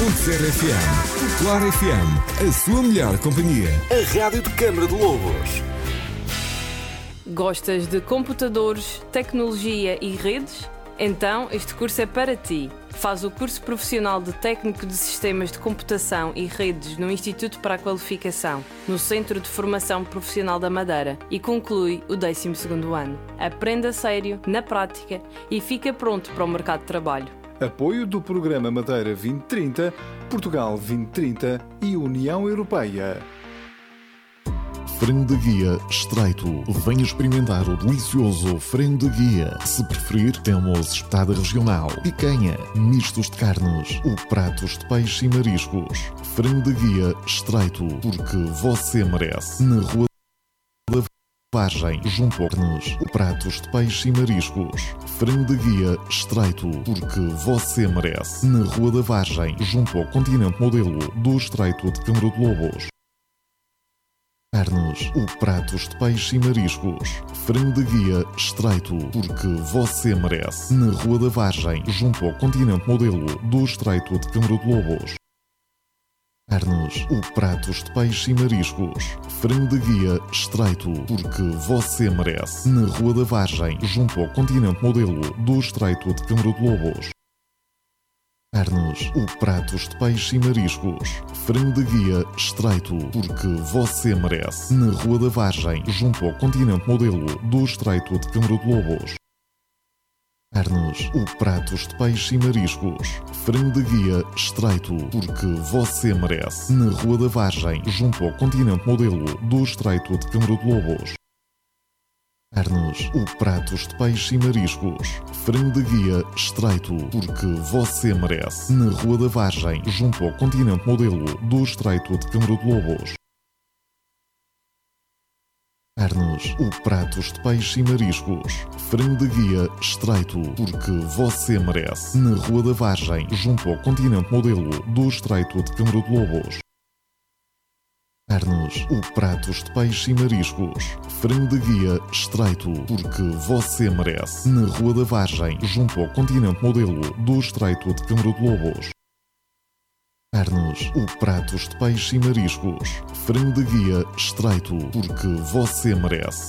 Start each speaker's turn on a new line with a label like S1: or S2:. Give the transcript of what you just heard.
S1: FM. Claro FM, a sua melhor companhia. A rádio de Câmara de Lobos.
S2: Gostas de computadores, tecnologia e redes? Então este curso é para ti. Faz o curso profissional de Técnico de Sistemas de Computação e Redes no Instituto para a Qualificação, no Centro de Formação Profissional da Madeira, e conclui o 12º ano. Aprenda a sério, na prática, e fica pronto para o mercado de trabalho.
S3: Apoio do Programa Madeira 2030, Portugal 2030 e União Europeia.
S4: Frango de guia estreito. Venha experimentar o delicioso frango de guia. Se preferir, temos espetada regional, picanha, mistos de carnes, ou pratos de peixe e mariscos. Frango de guia estreito, porque você merece. Na Rua da Vargem, junto ao Carnes, pratos de peixe e mariscos. Frango de guia estreito, porque você merece. Na Rua da Vargem, junto ao Continente Modelo do Estreito de Câmara de Lobos. Carnes, ou pratos de peixe e mariscos. Frango de guia estreito, porque você merece. Na Rua da Vargem, junto ao Continente Modelo do Estreito de Câmara de Lobos. Carnes, ou pratos de peixe e mariscos. Frango de guia estreito, porque você merece. Na Rua da Vargem, junto ao Continente Modelo do Estreito de Câmara de Lobos. Carnes, ou pratos de peixe e mariscos. Frango de guia estreito, porque você merece. Na Rua da Vargem, junto ao Continente Modelo do Estreito de Câmara de Lobos. Carnes, ou pratos de peixe e mariscos. Frango de guia estreito, porque você merece. Na Rua da Vargem, junto ao Continente Modelo do Estreito de Câmara de Lobos. Carnes, ou pratos de peixe e mariscos. Frango de guia estreito, porque você merece. Na Rua da Vargem, junto ao Continente Modelo do Estreito de Câmara de Lobos. Carnes, ou pratos de peixe e mariscos. Frango de guia estreito, porque você merece. Na Rua da Vargem, junto ao Continente Modelo do Estreito de Câmara de Lobos. Carnes, ou pratos de peixe e mariscos. Frango de guia estreito, porque você merece. Na Rua da Vargem, junto ao Continente Modelo do Estreito de Câmara de Lobos. Carnes, ou pratos de peixe e mariscos. Frango de guia estreito, porque você merece.